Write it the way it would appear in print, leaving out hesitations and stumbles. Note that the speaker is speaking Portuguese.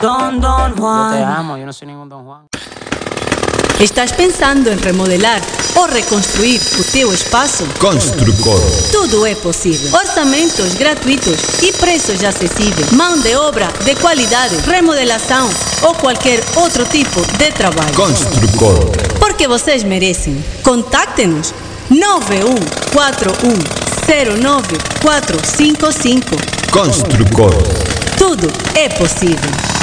Don Juan. Yo te amo, yo no soy ningún Don Juan. Estás pensando em remodelar ou reconstruir o teu espaço? Construcor. Tudo é possível. Orçamentos gratuitos e preços acessíveis. Mão de obra de qualidade, remodelação ou qualquer outro tipo de trabalho. Construcor. Porque vocês merecem. Contacte-nos 9141094555. Construcor. Tudo é possível.